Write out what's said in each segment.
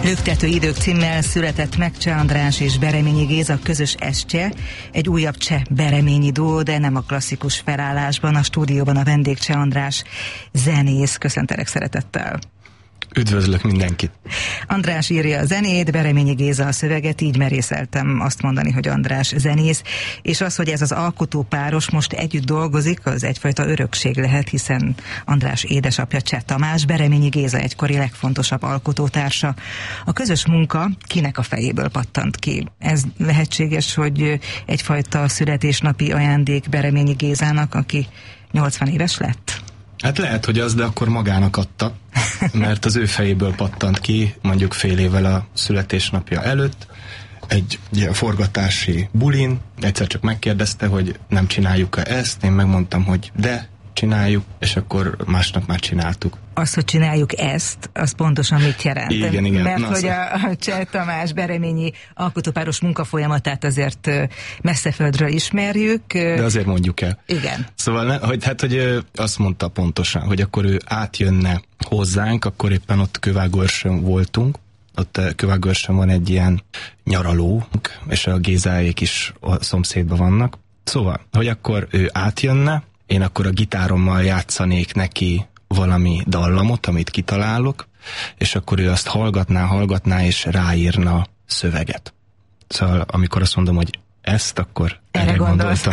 Lüktető idők címmel született meg Cseh András és Bereményi Géza közös estje, egy újabb cseh bereményi duó, de nem a klasszikus felállásban. A stúdióban a vendég Cseh András zenész. Köszöntelek szeretettel. Üdvözlök mindenkit! András írja a zenét, Bereményi Géza a szöveget, így merészeltem azt mondani, hogy András zenész, és az, hogy ez az alkotópáros most együtt dolgozik, az egyfajta örökség lehet, hiszen András édesapja Cseh Tamás, Bereményi Géza egykori legfontosabb alkotótársa. A közös munka kinek a fejéből pattant ki? Ez lehetséges, hogy egyfajta születésnapi ajándék Bereményi Gézának, aki 80 éves lett? Hát lehet, hogy az, de akkor magának adta, mert az ő fejéből pattant ki, mondjuk fél évvel a születésnapja előtt, egy ilyen forgatási bulin, egyszer csak megkérdezte, hogy nem csináljuk-e ezt, én megmondtam, hogy de, csináljuk, és akkor másnap már csináltuk. Az, hogy csináljuk ezt, az pontosan mit jelent? Igen. Mert hogy a Cseh Tamás Bereményi alkotópáros munkafolyamatát azért messzeföldről ismerjük. De azért mondjuk el. Igen. Szóval, hogy azt mondta pontosan, hogy akkor ő átjönne hozzánk, akkor éppen ott Kővágőrsön voltunk. Ott Kővágőrsön van egy ilyen nyaralónk, és a Gézáék is a szomszédban vannak. Szóval, hogy akkor ő átjönne, én akkor a gitárommal játszanék neki valami dallamot, amit kitalálok, és akkor ő azt hallgatná, és ráírna szöveget. Szóval amikor azt mondom, hogy ezt, akkor erre gondoltam.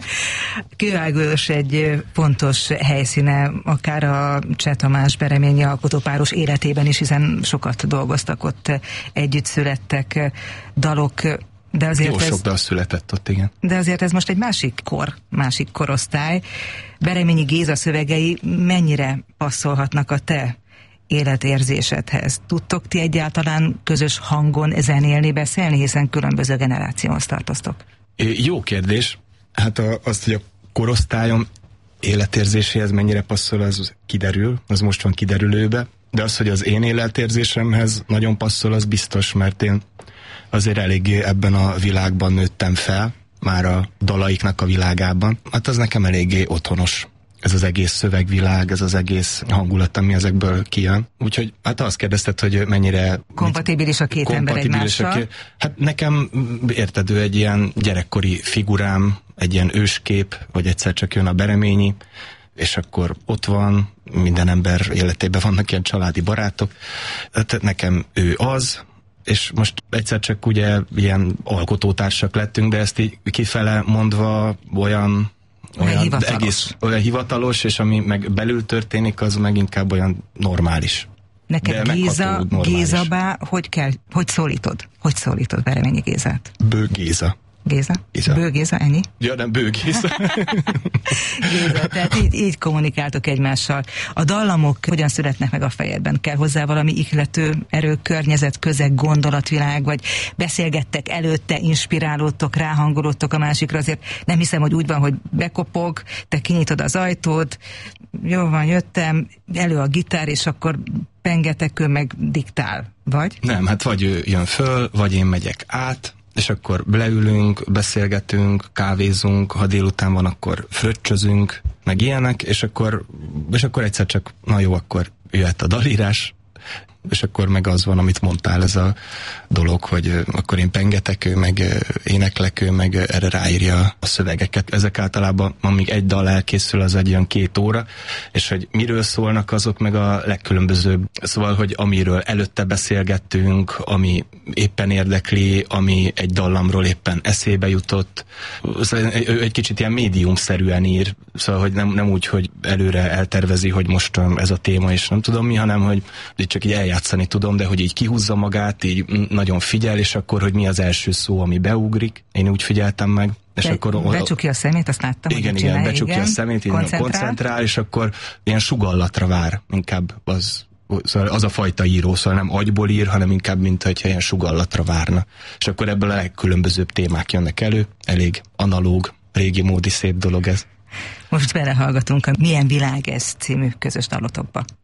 Kővágőrs egy fontos helyszíne, akár a Cseh Tamás Bereményi alkotópáros életében is, hiszen sokat dolgoztak ott, együtt születtek dalok. De azért jó sok dal született ott, igen. De azért ez most egy másik korosztály. Bereményi Géza szövegei mennyire passzolhatnak a te életérzésedhez? Tudtok ti egyáltalán közös hangon zenélni, beszélni, hiszen különböző generációhoz tartoztok? Jó kérdés. Hát azt, hogy a korosztályom életérzéséhez mennyire passzol, az kiderül, az most van kiderülőbe. De az, hogy az én életérzésemhez nagyon passzol, az biztos, mert én azért eléggé ebben a világban nőttem fel, már a dalaiknak a világában. Hát az nekem eléggé otthonos. Ez az egész szövegvilág, ez az egész hangulat, ami ezekből kijön. Úgyhogy hát azt kérdezted, hogy mennyire kompatibilis a két ember egymással. Hát nekem, érted, ő egy ilyen gyerekkori figurám, egy ilyen őskép, vagy egyszer csak jön a Bereményi, és akkor ott van, minden ember életében vannak ilyen családi barátok. Hát nekem ő az, és most egyszer csak ugye ilyen alkotótársak lettünk, de ezt így kifele mondva olyan hivatalos, és ami meg belül történik, az meg inkább olyan normális. Neked Gézabá, hogy szólítod? Hogy szólítod Bereményi Gézát? Bő Géza. Géza? Bő Géza, ennyi? Ja, nem, Bő Géza. Géza, tehát így kommunikáltok egymással. A dallamok hogyan születnek meg a fejedben? Kell hozzá valami ihlető erő, környezet, közeg, gondolatvilág, vagy beszélgettek előtte, inspirálódtok, ráhangolódtok a másikra? Azért nem hiszem, hogy úgy van, hogy bekopog, te kinyitod az ajtót, jó van, jöttem, elő a gitár, és akkor pengetek, ő meg diktál, vagy? Nem, hát vagy ő jön föl, vagy én megyek át, és akkor leülünk, beszélgetünk, kávézunk, ha délután van, akkor fröccsözünk, meg ilyenek, és akkor egyszer csak, na jó, akkor jöhet a dalírás, és akkor meg az van, amit mondtál, ez a dolog, hogy akkor én pengetek, ő meg éneklek, ő meg erre ráírja a szövegeket. Ezek általában, amíg egy dal elkészül, az egy olyan 2 óra, és hogy miről szólnak, azok meg a legkülönbözőbb. Szóval, hogy amiről előtte beszélgettünk, ami éppen érdekli, ami egy dallamról éppen eszébe jutott. Szóval ő egy kicsit ilyen médiumszerűen ír, szóval, hogy nem úgy, hogy előre eltervezi, hogy most ez a téma, és nem tudom mi, hanem, hogy csak így eljátszani tudom, de hogy így kihúzza magát, így nagyon figyel, és akkor, hogy mi az első szó, ami beugrik. Én úgy figyeltem meg. És akkor becsukja a szemét, azt láttam, igen, hogy igen, becsukja a szemét, koncentrál, és akkor ilyen sugallatra vár. Inkább az a fajta író, szóval nem agyból ír, hanem inkább, mint hogyha ilyen sugallatra várna. És akkor ebből a legkülönbözőbb témák jönnek elő. Elég analóg, régi módi szép dolog ez. Most belehallgatunk a Milyen világ ez című közös dalotokba.